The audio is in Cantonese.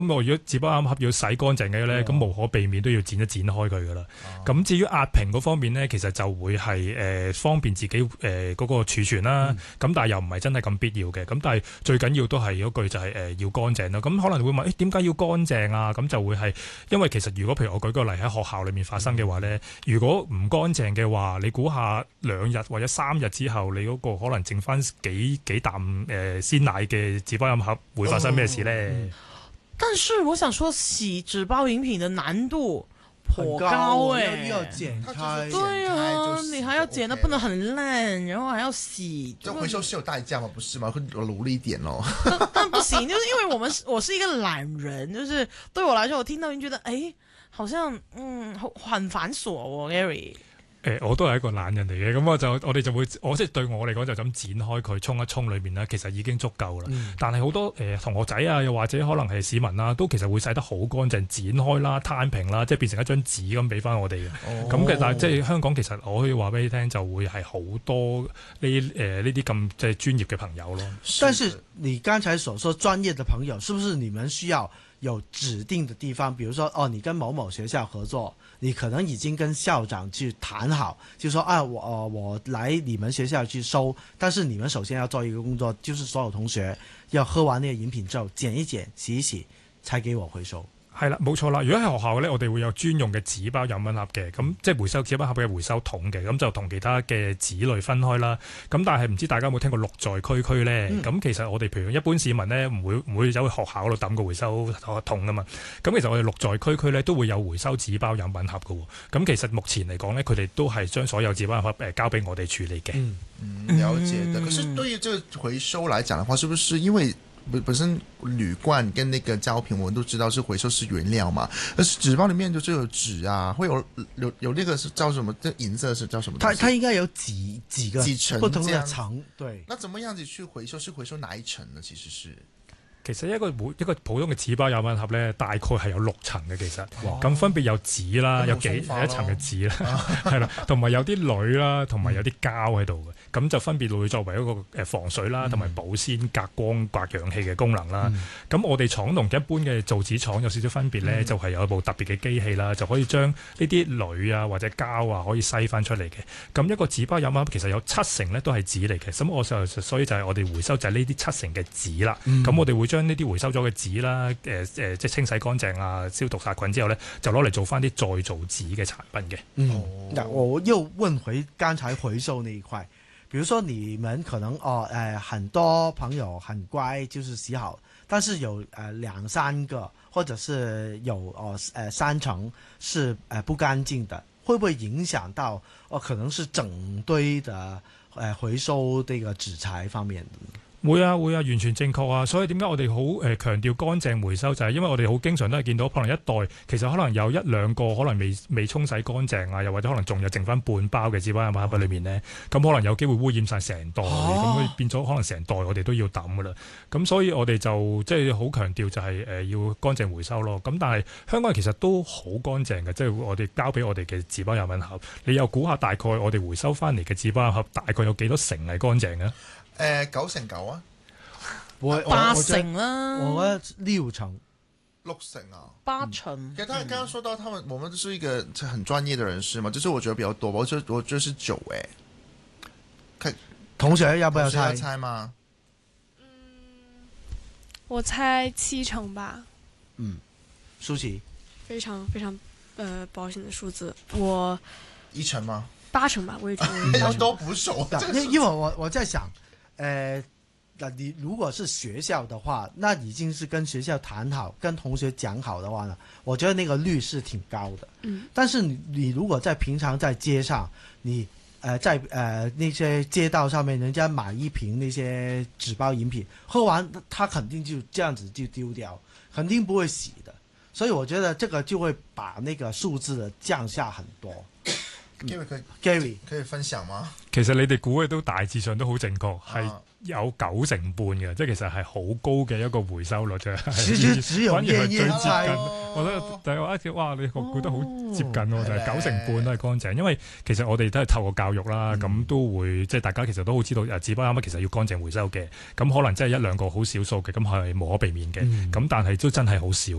咁我如果紙包飲盒要洗乾淨嘅咧，咁無可避免都要剪一剪開佢噶啦。咁至於壓平嗰方面咧，其實就會係方便自己嗰個儲存啦。咁但係又唔係真係咁必要嘅。咁但係最緊要都係嗰句就係要乾淨啦。咁可能會問點解要乾淨啊？咁就會係因為其實如果譬如我舉個例喺學校裏面發生嘅話咧，如果唔乾淨嘅話，你估下2日或者3日之後，你嗰個可能剩翻幾啖鮮奶嘅紙包飲盒，會發生咩事咧？ 但是我想說，洗紙包飲品的難度頗高要剪開， 對啊，你還要剪得不能很爛，然後還要洗。 就回收是有代價嗎？不是嗎？會努力一點咯。 但不行，就是因為我是一個懶人，就是對我來說，我聽到已經覺得，好像很繁瑣喎，Gary。 我都係一個懶人嚟嘅，咁我哋就會，即係對我嚟講就咁剪開佢沖一沖裏面咧，其實已經足夠啦。但係好多同學仔啊，又或者可能係市民啦，都其實會洗得好乾淨，剪開啦、攤平啦，即係變成一張紙咁俾翻我哋嘅。咁嘅但係即係香港其實我可以話俾你聽，就會係好多呢啲咁即係專業嘅朋友咯。 但是你剛才所說專業嘅朋友，是不是你們需要有指定的地方？比如說你跟某某學校合作，你可能已經跟校長去談好，就說我來你們學校去收，但是你們首先要做一個工作，就是所有同學要喝完那個飲品之後，剪一剪、洗一洗，才給我回收。 係啦，冇錯啦。如果喺學校咧，我哋會有專用嘅紙包飲品盒嘅，咁即係回收紙包盒嘅回收桶嘅，咁就同其他嘅紙類分開啦。咁但係唔知大家有冇聽過綠在區區咧？咁其實我哋譬如一般市民咧，唔會走去學校嗰度抌個回收桶噶嘛。咁其實我哋綠在區區咧都會有回收紙包飲品盒嘅喎。咁其實目前嚟講咧，佢哋都係將所有紙包飲盒交俾我哋處理嘅。 了解的。可是對於這個回收來講的話，是不是因為本身鋁罐跟那個膠瓶，我們都知道是回收是原料嘛，而是紙包裏面就有紙啊，會有那個是叫什麼？這顏色是叫什麼？ 它應該有幾個層不同的層，對。 那怎麼樣子去回收？是回收哪一層呢？ 其實一個普通嘅紙包飲品盒咧，大概係有6層嘅。其實咁分別有紙啦，有一層嘅紙啦，係啦，同埋有啲鋁啦，同埋有啲膠喺度嘅。咁就分別會作為一個防水啦，同埋保鮮、隔光、隔氧氣嘅功能啦。咁我哋廠同一般嘅造紙廠有少少分別咧，就係有一部特別嘅機器啦，就可以將呢啲鋁啊或者膠啊可以篩翻出嚟嘅。咁一個紙包飲品盒其實有70%咧都係紙嚟嘅。咁所以就係我哋回收就係呢啲70%嘅紙啦。咁我哋會將呢啲回收咗嘅紙啦，即係清洗乾淨啊、消毒殺菌之後咧，就攞嚟做翻啲再造紙嘅產品嘅。 那我又問回剛才回收那一塊。比如說你們可能很多朋友很乖，就是洗好，但是有2-3個，或者是有3層是不乾淨的，會不會影響到可能是整堆的回收這個紙材方面的？ 會啊，完全正確啊！所以點解我哋好強調乾淨回收，就係因為我哋好經常都係見到可能一袋其實可能有1-2個可能未沖洗乾淨啊，又或者可能仲有剩翻半包嘅紙包飲品盒裏面呢，咁可能有機會污染晒成袋，咁變咗可能成袋我哋都要抌噶啦。咁所以我哋就即係好強調就係要乾淨回收咯。咁但係香港人其實都好乾淨嘅，即係我哋交俾我哋嘅紙包飲品盒，你又估下大概我哋回收翻嚟嘅紙包飲盒大概有幾多成係乾淨嘅 ？9成9啊， 我8成啦， 我覺得6成 6成啊 ，8成。 其實他剛剛說到我們是一個很專業的人士嘛，就是我覺得比較多吧，我覺得是9 同學要不要猜嗎？ 我猜7成吧。 舒淇， 非常非常保險的數字，我 1成嗎 ？8成吧，我也覺得。 要多不熟， 因為我在想，你如果是學校的話，那已經是跟學校談好，跟同學講好的話呢，我覺得那個率是挺高的。但是你如果在平常在街上，你在那些街道上面，人家買一瓶那些紙包飲品，喝完他肯定就這樣子就丟掉，肯定不會洗的。所以我覺得這個就會把那個數字降下很多。Gary 可以分享嗎？ 其實你哋估嘅都大致上都好正確，係有9成半嘅，即係其實係好高嘅一個回收率啫。 其實只有燕燕猜我覺得就係話一次，哇！你覺得好接近喎，就係90%都係乾淨，因為其實我哋都係透過教育啦，咁都會即係大家其實都好知道紙包飲品其實要乾淨回收嘅，咁可能真係1-2個好少數嘅，咁係無可避免嘅，咁但係都真係好少